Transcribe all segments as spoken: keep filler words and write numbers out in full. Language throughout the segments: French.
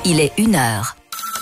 Il est une heure.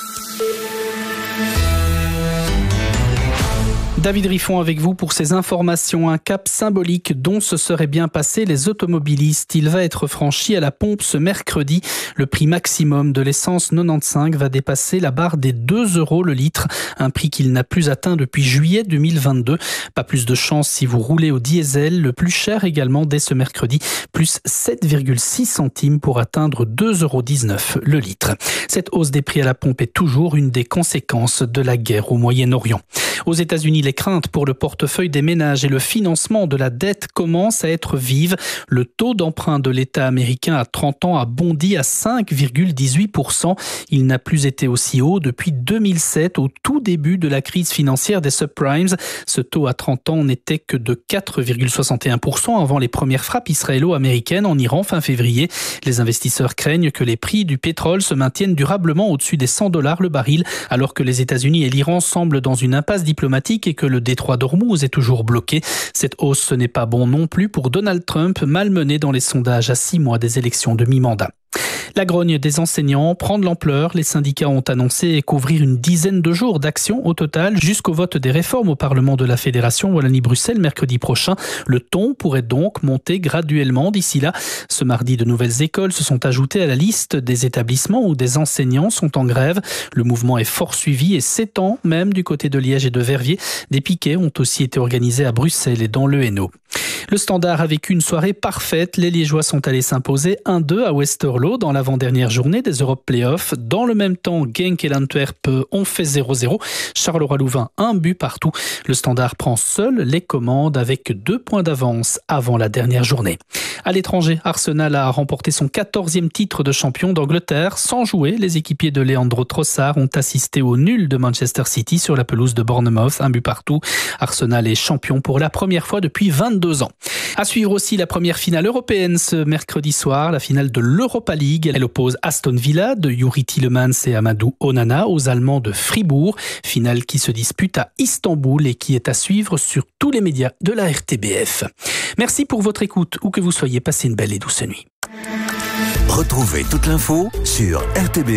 David Riffon avec vous pour ces informations. Un cap symbolique dont se seraient bien passés les automobilistes. Il va être franchi à la pompe ce mercredi. Le prix maximum de l'essence quatre-vingt-quinze va dépasser la barre des deux euros le litre. Un prix qu'il n'a plus atteint depuis juillet deux mille vingt-deux. Pas plus de chance si vous roulez au diesel. Le plus cher également dès ce mercredi. Plus sept virgule six centimes pour atteindre deux euros dix-neuf le litre. Cette hausse des prix à la pompe est toujours une des conséquences de la guerre au Moyen-Orient. Aux États-Unis, les craintes pour le portefeuille des ménages et le financement de la dette commencent à être vives. Le taux d'emprunt de l'État américain à trente ans a bondi à cinq virgule dix-huit pour cent. Il n'a plus été aussi haut depuis deux mille sept, au tout début de la crise financière des subprimes. Ce taux à trente ans n'était que de quatre virgule soixante et un pour cent avant les premières frappes israélo-américaines en Iran fin février. Les investisseurs craignent que les prix du pétrole se maintiennent durablement au-dessus des cent dollars le baril, alors que les États-Unis et l'Iran semblent dans une impasse diplomatique et que le détroit d'Ormuz est toujours bloqué. Cette hausse, ce n'est pas bon non plus pour Donald Trump, malmené dans les sondages à six mois des élections de mi-mandat. La grogne des enseignants prend de l'ampleur. Les syndicats ont annoncé couvrir une dizaine de jours d'action au total jusqu'au vote des réformes au Parlement de la Fédération Wallonie-Bruxelles mercredi prochain. Le ton pourrait donc monter graduellement d'ici là. Ce mardi, de nouvelles écoles se sont ajoutées à la liste des établissements où des enseignants sont en grève. Le mouvement est fort suivi et s'étend même du côté de Liège et de Verviers. Des piquets ont aussi été organisés à Bruxelles et dans le Hainaut. Le Standard a vécu une soirée parfaite. Les Liégeois sont allés s'imposer un deux à Westerlo dans l'avant-dernière journée des Europe Playoffs. Dans le même temps, Genk et l'Antwerp ont fait zéro zéro. Charleroi-Louvain, un but partout. Le Standard prend seul les commandes avec deux points d'avance avant la dernière journée. À l'étranger, Arsenal a remporté son quatorzième titre de champion d'Angleterre. Sans jouer, les équipiers de Leandro Trossard ont assisté au nul de Manchester City sur la pelouse de Bournemouth, un but partout. Arsenal est champion pour la première fois depuis vingt-deux ans. À suivre aussi la première finale européenne ce mercredi soir, la finale de l'Europa League. Elle oppose Aston Villa de Youri Tielemans et Amadou Onana aux Allemands de Fribourg. Finale qui se dispute à Istanbul et qui est à suivre sur tous les médias de la R T B F. Merci pour votre écoute, où que vous soyez, passez une belle et douce nuit. Retrouvez toute l'info sur R T B